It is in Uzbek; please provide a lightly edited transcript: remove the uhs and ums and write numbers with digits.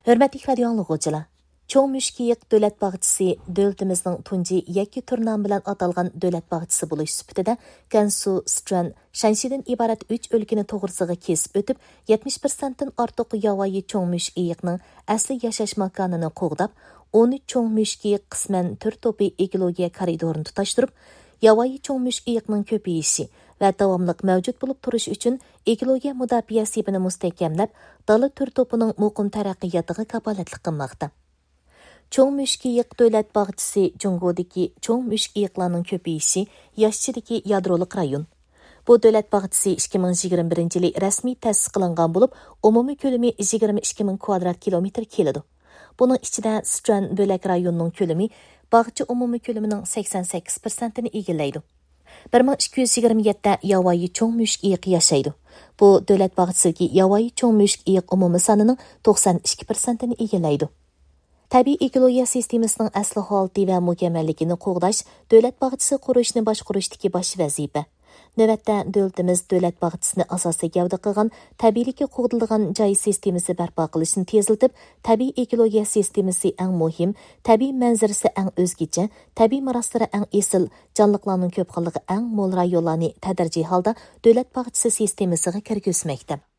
Hörmətli radio anlıqçılar, Çoğ Müşkiyiq dövlət bağçısı dövlətimizin tunji yakki turnam bilan atalğan dövlət bağçısı buluş sübütüdə Gansu, Sichuan, Shanxidən ibarat 3 өлkəni toğrısıga kesib ötüb 70%-dən artıq yavayı Çoğ Müşkiyiqның əsli yaşaş makanını qoğdab, 13 Çoğ Müşkiyiq qismən tür topi ekologiya koridorunu tutaşdırıb, yavayı Çoğ Müşkiyiqның köpeyişi və davamlıq mövcud bulub turuş üçün ekologiya müdafiə sibini müstəhkəmləb, dalı tür topunun muqim tərəqqiyatıga kapalatlik qılmaqda. Çoğ Müşkiyiq dövlət bağçısı Cungodagi çoğ müşkiyiqlarning köpeyişi yaşçıdaki yadroluk rayon. Bu dövlət bağçısı 2021 yılı rasmiy təsis qilingan bo'lib, umumiy ko'lami 22 ming kvadrat kilometr keladi. Bunun içində Sichuan bölək rayonunun ko'lami bağçı umumiy ko'lamining 88%ni egallaydi. 1227 yavayı çoğ müşkiyiq yaşaydı. Bu dövlət bağçısidagi yavayı çoğ müşkiyiq umumiy sanining 92%ni egallaydi. Tabiiy ekologiya sistemasining asli holati va mukammalligini qo'g'dash dövlət bağçısı qurishni boshqarishdagi bosh vazifa. Navbatda dövlətimiz dövlət bağçısını asosiy gavda qilgan tabiiylikka qo'g'dilgan joy sistemasi barpo qilishni tezlatib, tabiiy ekologiya sistemasi eng muhim, tabiiy manzarasi eng o'zgacha, tabiiy meroslari eng esil, jonliqlarning ko'p xilligi eng mo'l rayonlarni tadrijiy holda dövlət bağçısı sistemasiga kirgizmoqda.